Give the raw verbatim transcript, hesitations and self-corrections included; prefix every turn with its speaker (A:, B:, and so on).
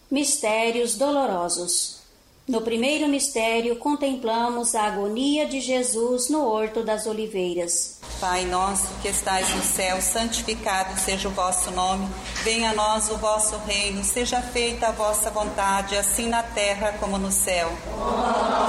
A: Mistérios dolorosos. No primeiro mistério, contemplamos a agonia de Jesus no Horto das Oliveiras.
B: Pai nosso que estais no céu, santificado seja o vosso nome. Venha a nós o vosso reino, seja feita a vossa vontade, assim na terra como no céu.